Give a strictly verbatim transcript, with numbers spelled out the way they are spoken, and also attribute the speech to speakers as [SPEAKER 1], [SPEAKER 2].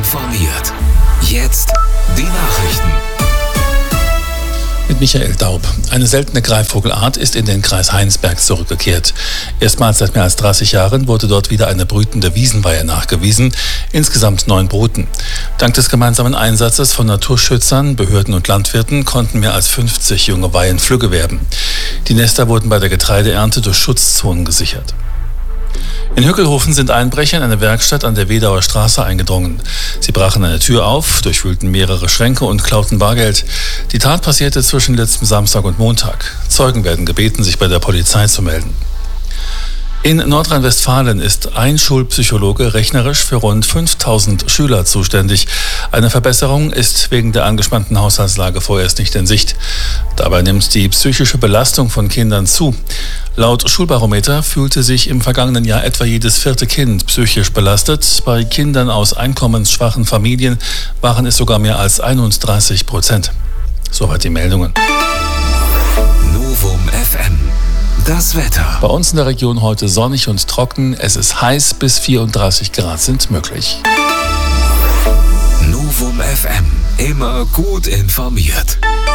[SPEAKER 1] informiert. Jetzt die Nachrichten.
[SPEAKER 2] Mit Michael Daub. Eine seltene Greifvogelart ist in den Kreis Heinsberg zurückgekehrt. Erstmals seit mehr als dreißig Jahren wurde dort wieder eine brütende Wiesenweihe nachgewiesen, insgesamt neun Bruten. Dank des gemeinsamen Einsatzes von Naturschützern, Behörden und Landwirten konnten mehr als fünfzig junge Weihen flügge werden. Die Nester wurden bei der Getreideernte durch Schutzzonen gesichert. In Hückelhofen sind Einbrecher in eine Werkstatt an der Wedauer Straße eingedrungen. Sie brachen eine Tür auf, durchwühlten mehrere Schränke und klauten Bargeld. Die Tat passierte zwischen letztem Samstag und Montag. Zeugen werden gebeten, sich bei der Polizei zu melden. In Nordrhein-Westfalen ist ein Schulpsychologe rechnerisch für rund fünftausend Schüler zuständig. Eine Verbesserung ist wegen der angespannten Haushaltslage vorerst nicht in Sicht. Dabei nimmt die psychische Belastung von Kindern zu. Laut Schulbarometer fühlte sich im vergangenen Jahr etwa jedes vierte Kind psychisch belastet. Bei Kindern aus einkommensschwachen Familien waren es sogar mehr als einunddreißig Prozent. Soweit die Meldungen.
[SPEAKER 1] Novum F M. Das Wetter.
[SPEAKER 2] Bei uns in der Region heute sonnig und trocken. Es ist heiß, bis vierunddreißig Grad sind möglich.
[SPEAKER 1] Novum F M. Immer gut informiert.